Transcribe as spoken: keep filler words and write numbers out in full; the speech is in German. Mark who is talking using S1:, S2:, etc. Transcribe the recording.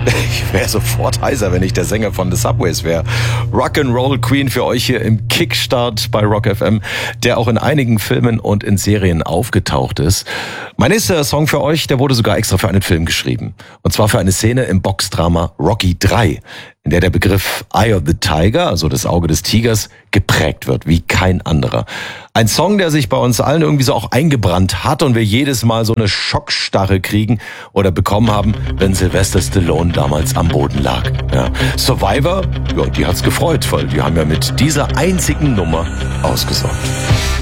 S1: Ich wäre sofort heißer, wenn ich der Sänger von The Subways wäre. Rock'n'Roll Queen für euch hier im Kickstart bei Rock F M, der auch in einigen Filmen und in Serien aufgetaucht ist. Mein nächster Song für euch, der wurde sogar extra für einen Film geschrieben. Und zwar für eine Szene im Boxdrama Rocky drei, in der der Begriff Eye of the Tiger, also das Auge des Tigers, geprägt wird wie kein anderer. Ein Song, der sich bei uns allen irgendwie so auch eingebrannt hat und wir jedes Mal so eine Schockstarre kriegen oder bekommen haben, wenn Sylvester Stallone damals am Boden lag. Ja. Survivor, ja, die hat's gefreut, weil die haben ja mit dieser einzigen Nummer ausgesorgt.